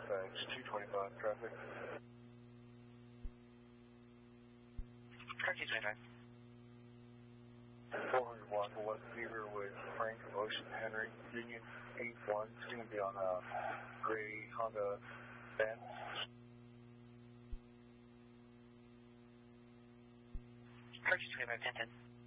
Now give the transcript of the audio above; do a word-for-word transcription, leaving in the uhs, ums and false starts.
Halifax, two twenty-five traffic. Car two twenty-five. four hundred one for West Beaver with Frank of Ocean Henry, Union eight one. It's going to be on a gray Honda van. Car two twenty-five, ten ten.